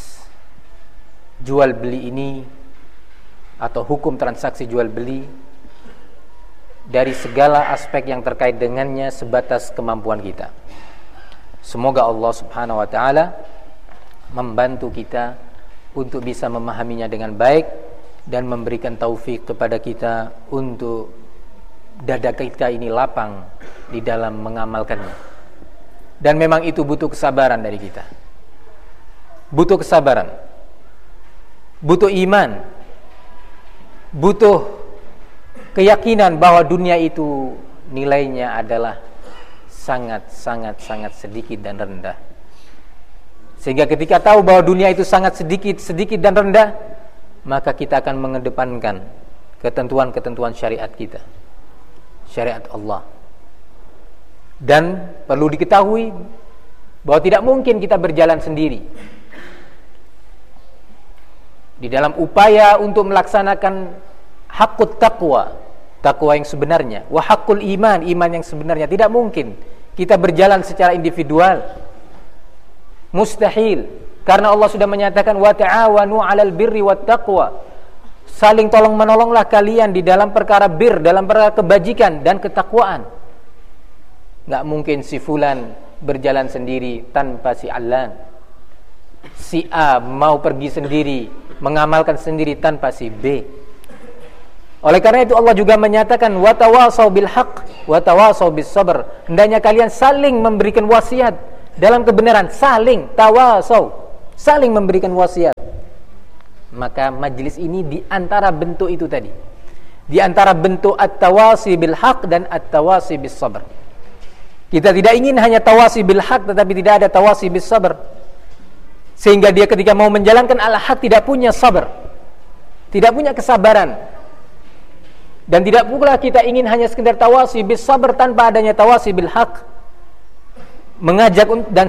jual beli ini atau hukum transaksi jual beli dari segala aspek yang terkait dengannya sebatas kemampuan kita. Semoga Allah Subhanahu wa taala membantu kita untuk bisa memahaminya dengan baik dan memberikan taufik kepada kita untuk dada kita ini lapang di dalam mengamalkannya. Dan memang itu butuh kesabaran dari kita. Butuh kesabaran, butuh iman, butuh keyakinan bahwa dunia itu nilainya adalah sangat-sangat-sangat sedikit dan rendah. Sehingga ketika tahu bahwa dunia itu sangat sedikit-sedikit dan rendah, maka kita akan mengedepankan ketentuan-ketentuan syariat kita, syariat Allah. Dan perlu diketahui bahwa tidak mungkin kita berjalan sendiri di dalam upaya untuk melaksanakan hakut taqwa, takwa yang sebenarnya, wa hakul iman, iman yang sebenarnya. Tidak mungkin kita berjalan secara individual, mustahil, karena Allah sudah menyatakan wa ta'awanu 'alal birri wat taqwa, saling tolong menolonglah kalian di dalam perkara bir, dalam perkara kebajikan dan ketakwaan. Enggak mungkin si fulan berjalan sendiri tanpa si Allan, si A mau pergi sendiri, mengamalkan sendiri tanpa si B. Oleh karena itu Allah juga menyatakan wa tawasau bil haqq wa tawasau bis sabr. Hendaknya kalian saling memberikan wasiat dalam kebenaran, saling tawasau, saling memberikan wasiat. Maka majlis ini di antara bentuk itu tadi. Di antara bentuk at-tawasi bil haqq dan at-tawasi bis sabr. Kita tidak ingin hanya tawasi bil haqq tetapi tidak ada tawasi bis sabr. Sehingga dia ketika mau menjalankan al-haq tidak punya sabar, tidak punya kesabaran. Dan tidak pula kita ingin hanya sekedar tawasi bis sabar tanpa adanya tawasi bil haq, mengajak dan